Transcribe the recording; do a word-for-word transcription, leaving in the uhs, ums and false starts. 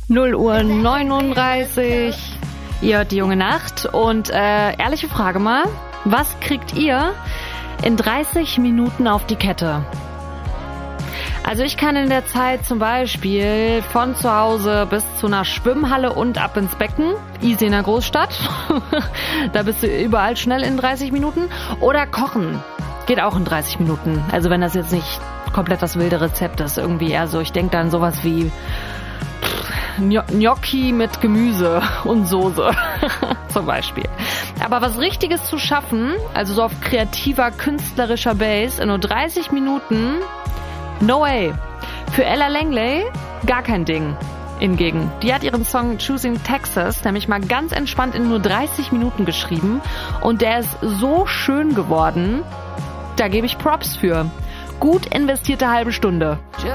null Uhr neununddreißig. Ihr hört die junge Nacht und äh, ehrliche Frage mal, was kriegt ihr in dreißig Minuten auf die Kette? Also ich kann in der Zeit zum Beispiel von zu Hause bis zu einer Schwimmhalle und ab ins Becken, easy in der Großstadt, da bist du überall schnell in dreißig Minuten. Oder kochen, geht auch in dreißig Minuten. Also wenn das jetzt nicht komplett das wilde Rezept ist, irgendwie eher so, ich denke dann sowas wie Gnocchi mit Gemüse und Soße zum Beispiel. Aber was Richtiges zu schaffen, also so auf kreativer, künstlerischer Base in nur dreißig Minuten, no way. Für Ella Langley gar kein Ding. Hingegen, die hat ihren Song Choosing Texas nämlich mal ganz entspannt in nur dreißig Minuten geschrieben und der ist so schön geworden, da gebe ich Props für. Gut investierte halbe Stunde.